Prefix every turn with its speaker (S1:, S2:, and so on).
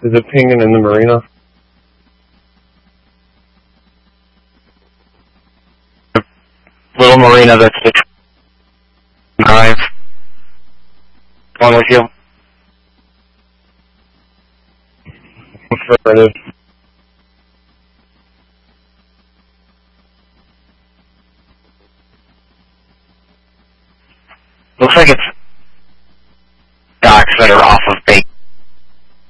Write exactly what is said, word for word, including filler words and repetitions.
S1: Is it pinging in the marina?
S2: Little marina that's the drive. Going with you.
S1: Affirmative.
S2: Looks like it's